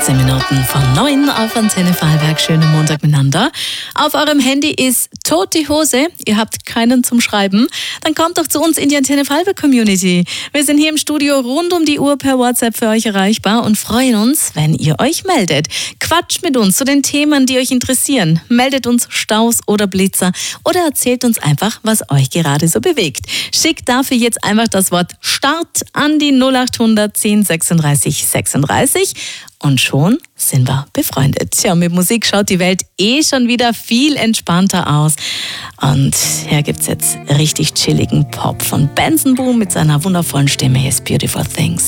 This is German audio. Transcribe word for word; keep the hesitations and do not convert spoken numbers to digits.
achtzehn Minuten von neun auf Antenne Vorarlberg. Schönen Montag miteinander. Auf eurem Handy ist tote Hose. Ihr habt keinen zum Schreiben. Dann kommt doch zu uns in die Antenne Vorarlberg Community. Wir sind hier im Studio rund um die Uhr per WhatsApp für euch erreichbar und freuen uns, wenn ihr euch meldet. Quatscht mit uns zu den Themen, die euch interessieren. Meldet uns Staus oder Blitzer oder erzählt uns einfach, was euch gerade so bewegt. Schickt dafür jetzt einfach das Wort Start an die null acht hundert zehn sechsunddreißig sechsunddreißig und schon sind wir befreundet. Ja, mit Musik schaut die Welt eh schon wieder viel entspannter aus. Und hier gibt's jetzt richtig chilligen Pop von Benson Boone mit seiner wundervollen Stimme. Here is Beautiful Things.